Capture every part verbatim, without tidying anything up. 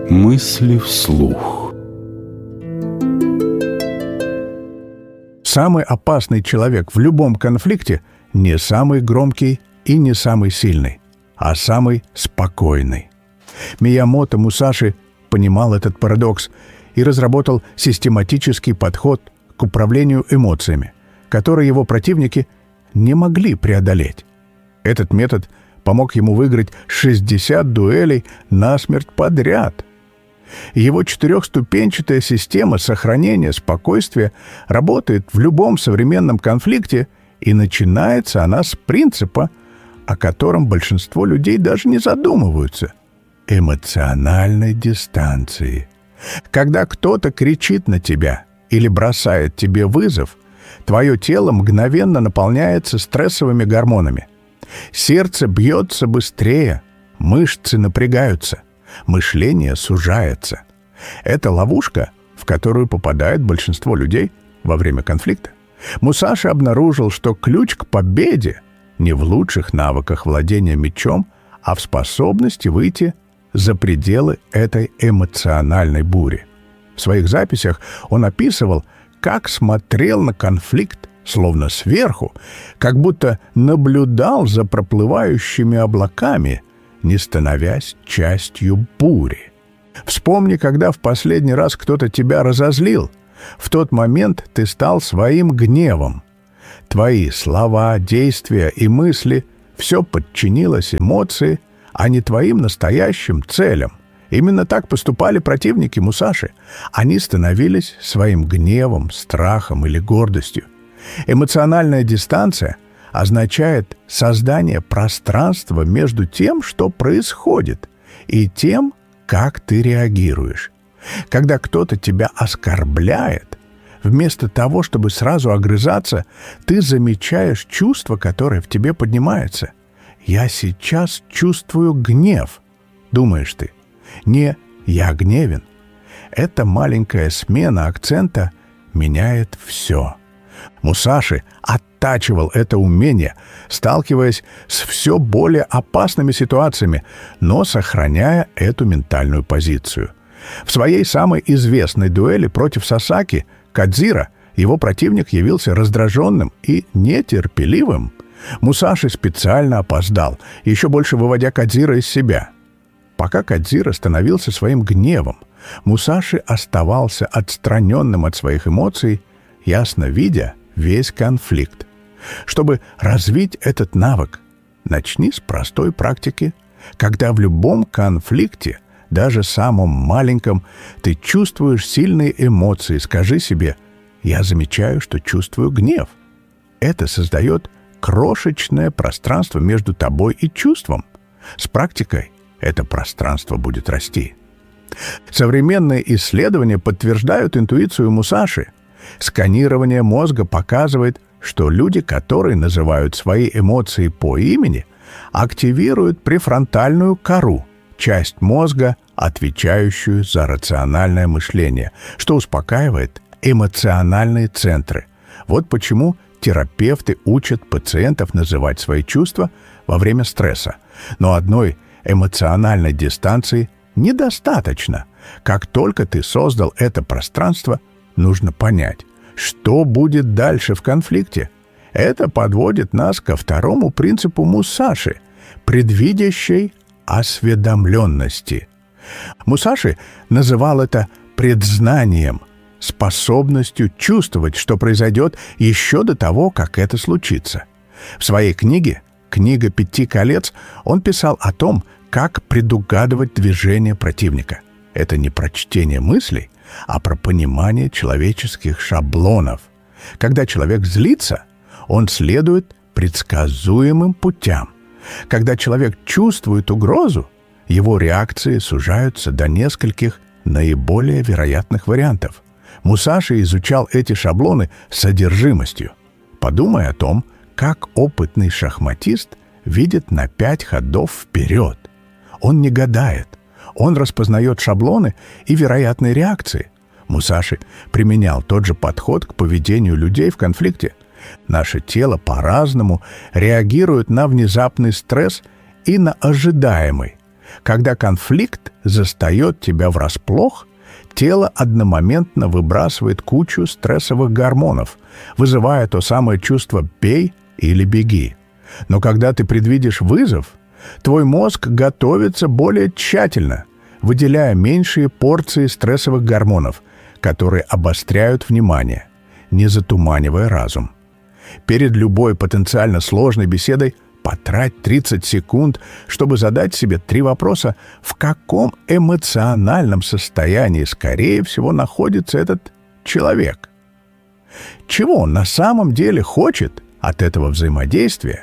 Мысли вслух. Самый опасный человек в любом конфликте не самый громкий и не самый сильный, а самый спокойный. Миямото Мусаши понимал этот парадокс и разработал систематический подход к управлению эмоциями, который его противники не могли преодолеть. Этот метод помог ему выиграть шестьдесят дуэлей насмерть подряд. Его четырехступенчатая система сохранения спокойствия работает в любом современном конфликте, и начинается она с принципа, о котором большинство людей даже не задумываются – эмоциональной дистанции. Когда кто-то кричит на тебя или бросает тебе вызов, твое тело мгновенно наполняется стрессовыми гормонами. Сердце бьется быстрее, мышцы напрягаются, мышление сужается. Это ловушка, в которую попадает большинство людей во время конфликта. Мусаши обнаружил, что ключ к победе не в лучших навыках владения мечом, а в способности выйти за пределы этой эмоциональной бури. В своих записях он описывал, как смотрел на конфликт, словно сверху, как будто наблюдал за проплывающими облаками, не становясь частью бури. Вспомни, когда в последний раз кто-то тебя разозлил. В тот момент ты стал своим гневом. Твои слова, действия и мысли — все подчинилось эмоции, а не твоим настоящим целям. Именно так поступали противники Мусаши. Они становились своим гневом, страхом или гордостью. Эмоциональная дистанция означает создание пространства между тем, что происходит, и тем, как ты реагируешь. Когда кто-то тебя оскорбляет, вместо того, чтобы сразу огрызаться, ты замечаешь чувство, которое в тебе поднимается. «Я сейчас чувствую гнев», — думаешь ты. Не «я гневен». Эта маленькая смена акцента меняет все. Мусаши оттачивал это умение, сталкиваясь с все более опасными ситуациями, но сохраняя эту ментальную позицию. В своей самой известной дуэли против Сасаки Кодзира его противник явился раздраженным и нетерпеливым. Мусаши специально опоздал, еще больше выводя Кодзира из себя. Пока Кодзира становился своим гневом, Мусаши оставался отстраненным от своих эмоций, ясно видя весь конфликт. Чтобы развить этот навык, начни с простой практики, когда в любом конфликте, даже самом маленьком, ты чувствуешь сильные эмоции. Скажи себе: «Я замечаю, что чувствую гнев». Это создает крошечное пространство между тобой и чувством. С практикой это пространство будет расти. Современные исследования подтверждают интуицию Мусаши. Сканирование мозга показывает, что люди, которые называют свои эмоции по имени, активируют префронтальную кору, часть мозга, отвечающую за рациональное мышление, что успокаивает эмоциональные центры. Вот почему терапевты учат пациентов называть свои чувства во время стресса. Но одной эмоциональной дистанции недостаточно. Как только ты создал это пространство, нужно понять, что будет дальше в конфликте. Это подводит нас ко второму принципу Мусаши – предвидящей осведомленности. Мусаши называл это предзнанием, способностью чувствовать, что произойдет еще до того, как это случится. В своей книге «Книга пяти колец» он писал о том, как предугадывать движение противника. Это не про чтение мыслей, а про понимание человеческих шаблонов. Когда человек злится, он следует предсказуемым путям. Когда человек чувствует угрозу, его реакции сужаются до нескольких наиболее вероятных вариантов. Мусаши изучал эти шаблоны с содержимостью. Подумай о том, как опытный шахматист видит на пять ходов вперед. Он не гадает. Он распознает шаблоны и вероятные реакции. Мусаши применял тот же подход к поведению людей в конфликте. Наше тело по-разному реагирует на внезапный стресс и на ожидаемый. Когда конфликт застает тебя врасплох, тело одномоментно выбрасывает кучу стрессовых гормонов, вызывая то самое чувство «бей» или «беги». Но когда ты предвидишь вызов, твой мозг готовится более тщательно, выделяя меньшие порции стрессовых гормонов, которые обостряют внимание, не затуманивая разум. Перед любой потенциально сложной беседой потрать тридцать секунд, чтобы задать себе три вопроса, в каком эмоциональном состоянии, скорее всего, находится этот человек. Чего он на самом деле хочет от этого взаимодействия?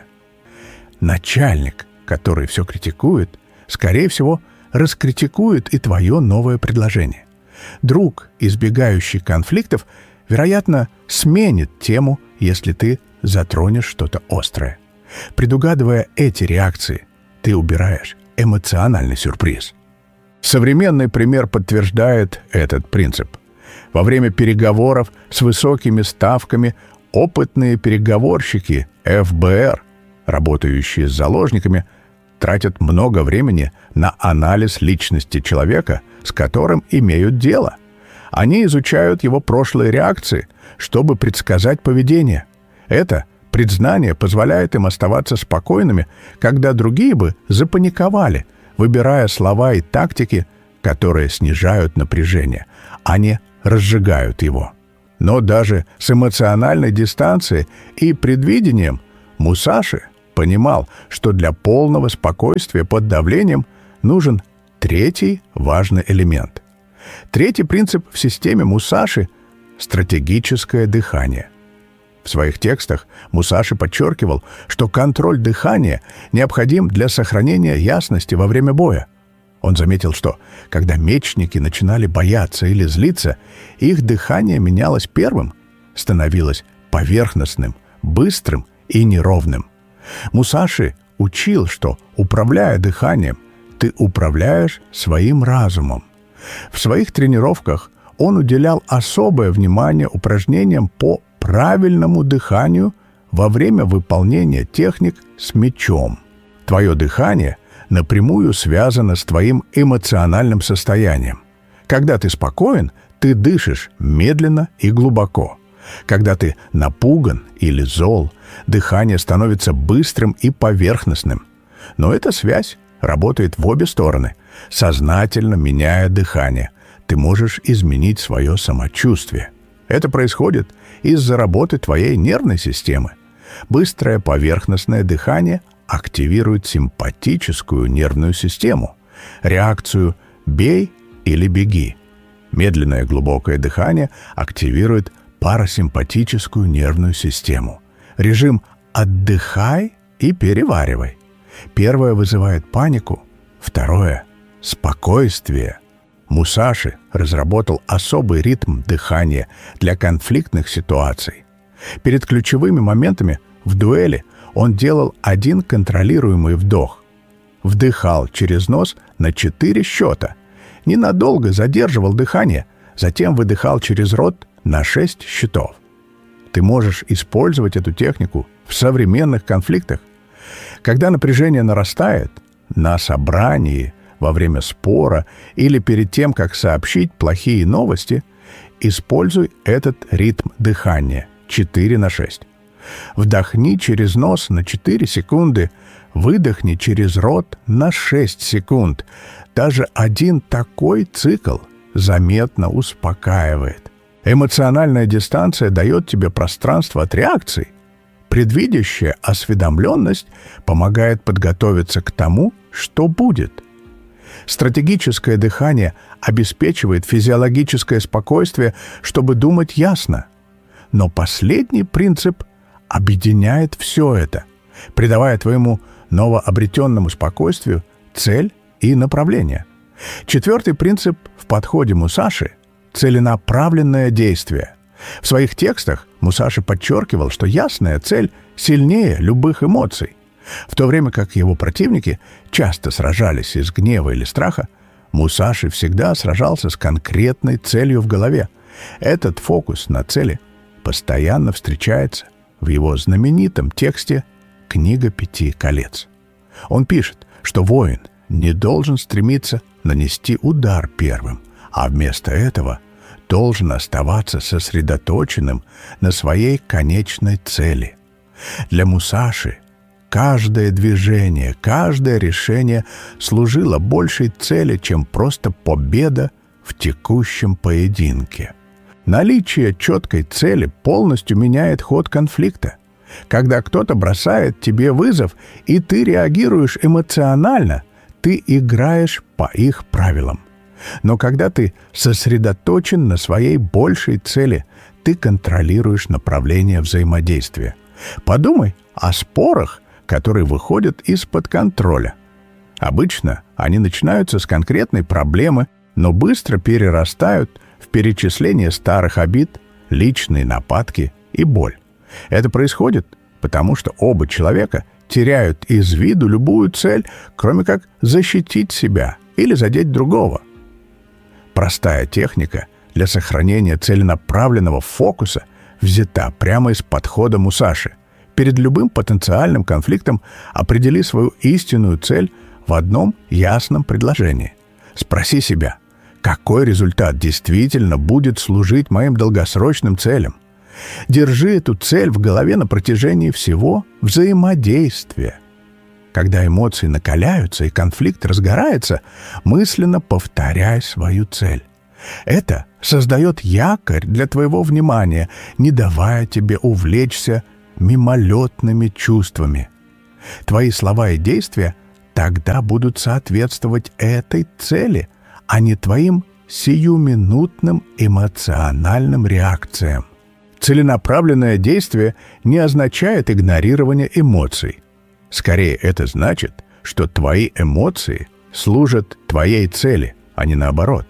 Начальник, который все критикует, скорее всего, раскритикует и твое новое предложение. Друг, избегающий конфликтов, вероятно, сменит тему, если ты затронешь что-то острое. Предугадывая эти реакции, ты убираешь эмоциональный сюрприз. Современный пример подтверждает этот принцип. Во время переговоров с высокими ставками опытные переговорщики эф бэ эр, работающие с заложниками, тратят много времени на анализ личности человека, с которым имеют дело. Они изучают его прошлые реакции, чтобы предсказать поведение. Это предзнание позволяет им оставаться спокойными, когда другие бы запаниковали, выбирая слова и тактики, которые снижают напряжение, а не разжигают его. Но даже с эмоциональной дистанцией и предвидением Мусаши понимал, что для полного спокойствия под давлением нужен третий важный элемент. Третий принцип в системе Мусаши — стратегическое дыхание. В своих текстах Мусаши подчеркивал, что контроль дыхания необходим для сохранения ясности во время боя. Он заметил, что когда мечники начинали бояться или злиться, их дыхание менялось первым, становилось поверхностным, быстрым и неровным. Мусаши учил, что, управляя дыханием, ты управляешь своим разумом. В своих тренировках он уделял особое внимание упражнениям по правильному дыханию во время выполнения техник с мечом. Твое дыхание напрямую связано с твоим эмоциональным состоянием. Когда ты спокоен, ты дышишь медленно и глубоко. Когда ты напуган или зол, дыхание становится быстрым и поверхностным. Но эта связь работает в обе стороны. Сознательно меняя дыхание, ты можешь изменить свое самочувствие. Это происходит из-за работы твоей нервной системы. Быстрое поверхностное дыхание активирует симпатическую нервную систему, реакцию «бей» или «беги». Медленное глубокое дыхание активирует парасимпатическую нервную систему. Режим «отдыхай и переваривай». Первое вызывает панику, второе — спокойствие. Мусаши разработал особый ритм дыхания для конфликтных ситуаций. Перед ключевыми моментами в дуэли он делал один контролируемый вдох. Вдыхал через нос на четыре счета. Ненадолго задерживал дыхание, затем выдыхал через рот на шесть счетов. Ты можешь использовать эту технику в современных конфликтах. Когда напряжение нарастает, на собрании, во время спора или перед тем, как сообщить плохие новости, используй этот ритм дыхания четыре на шесть. Вдохни через нос на четыре секунды, выдохни через рот на шесть секунд. Даже один такой цикл заметно успокаивает. Эмоциональная дистанция дает тебе пространство от реакций. Предвидящая осведомленность помогает подготовиться к тому, что будет. Стратегическое дыхание обеспечивает физиологическое спокойствие, чтобы думать ясно. Но последний принцип объединяет все это, придавая твоему новообретенному спокойствию цель и направление. Четвертый принцип в подходе Мусаши — целенаправленное действие. В своих текстах Мусаши подчеркивал, что ясная цель сильнее любых эмоций. В то время как его противники часто сражались из гнева или страха, Мусаши всегда сражался с конкретной целью в голове. Этот фокус на цели постоянно встречается в его знаменитом тексте «Книга пяти колец». Он пишет, что воин не должен стремиться нанести удар первым, а вместо этого должен оставаться сосредоточенным на своей конечной цели. Для Мусаши каждое движение, каждое решение служило большей цели, чем просто победа в текущем поединке. Наличие четкой цели полностью меняет ход конфликта. Когда кто-то бросает тебе вызов, и ты реагируешь эмоционально, ты играешь по их правилам. Но когда ты сосредоточен на своей большей цели, ты контролируешь направление взаимодействия. Подумай о спорах, которые выходят из-под контроля. Обычно они начинаются с конкретной проблемы, но быстро перерастают в перечисление старых обид, личные нападки и боль. Это происходит, потому что оба человека теряют из виду любую цель, кроме как защитить себя или задеть другого. Простая техника для сохранения целенаправленного фокуса взята прямо из подхода Мусаши. Перед любым потенциальным конфликтом определи свою истинную цель в одном ясном предложении. Спроси себя, какой результат действительно будет служить моим долгосрочным целям. Держи эту цель в голове на протяжении всего взаимодействия. Когда эмоции накаляются и конфликт разгорается, мысленно повторяй свою цель. Это создает якорь для твоего внимания, не давая тебе увлечься мимолетными чувствами. Твои слова и действия тогда будут соответствовать этой цели, а не твоим сиюминутным эмоциональным реакциям. Целенаправленное действие не означает игнорирование эмоций. Скорее, это значит, что твои эмоции служат твоей цели, а не наоборот.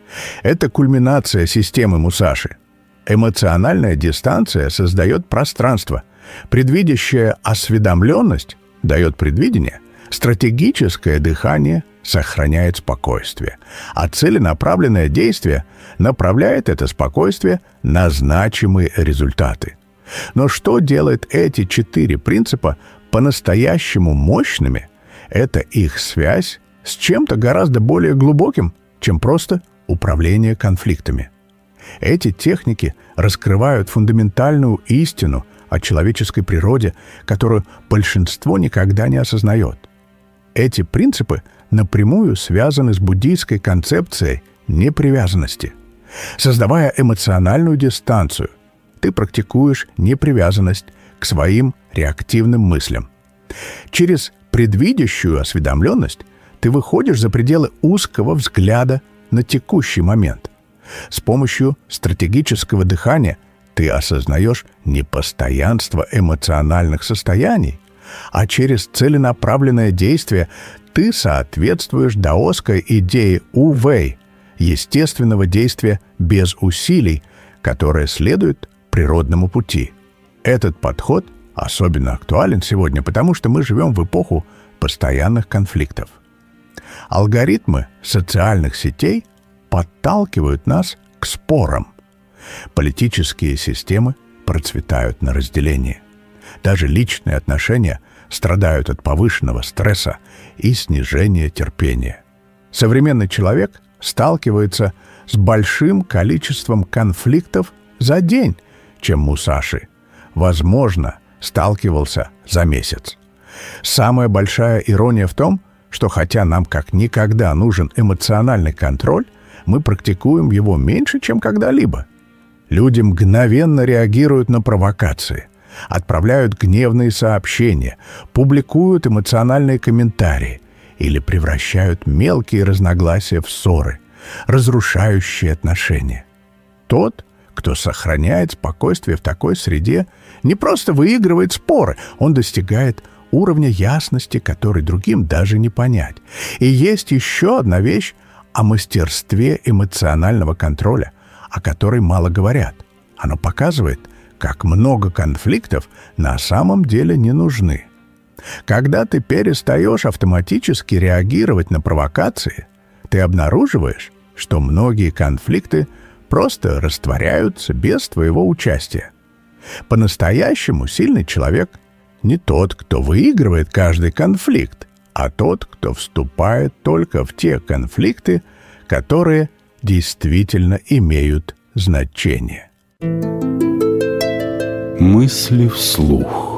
Это кульминация системы Мусаши. Эмоциональная дистанция создает пространство. Предвидящая осведомленность дает предвидение. Стратегическое дыхание сохраняет спокойствие, а целенаправленное действие направляет это спокойствие на значимые результаты. Но что делает эти четыре принципа по-настоящему мощными, это их связь с чем-то гораздо более глубоким, чем просто управление конфликтами. Эти техники раскрывают фундаментальную истину о человеческой природе, которую большинство никогда не осознает. Эти принципы напрямую связаны с буддийской концепцией непривязанности. Создавая эмоциональную дистанцию, ты практикуешь непривязанность к своим реактивным мыслям. Через предвидящую осведомленность ты выходишь за пределы узкого взгляда на текущий момент. С помощью стратегического дыхания ты осознаешь не постоянство эмоциональных состояний, а через целенаправленное действие ты соответствуешь даосской идее У-Вэй, естественного действия без усилий, которое следует природному пути. Этот подход особенно актуален сегодня, потому что мы живем в эпоху постоянных конфликтов. Алгоритмы социальных сетей подталкивают нас к спорам. Политические системы процветают на разделении. Даже личные отношения страдают от повышенного стресса и снижения терпения. Современный человек сталкивается с большим количеством конфликтов за день, чем Мусаши, возможно, сталкивался за месяц. Самая большая ирония в том, что хотя нам как никогда нужен эмоциональный контроль, мы практикуем его меньше, чем когда-либо. Люди мгновенно реагируют на провокации, отправляют гневные сообщения, публикуют эмоциональные комментарии или превращают мелкие разногласия в ссоры, разрушающие отношения. Тот, кто сохраняет спокойствие в такой среде, не просто выигрывает споры, он достигает уровня ясности, который другим даже не понять. И есть еще одна вещь о мастерстве эмоционального контроля, о которой мало говорят. Оно показывает, как много конфликтов на самом деле не нужны. Когда ты перестаешь автоматически реагировать на провокации, ты обнаруживаешь, что многие конфликты просто растворяются без твоего участия. По-настоящему сильный человек не тот, кто выигрывает каждый конфликт, а тот, кто вступает только в те конфликты, которые действительно имеют значение. Мысли вслух.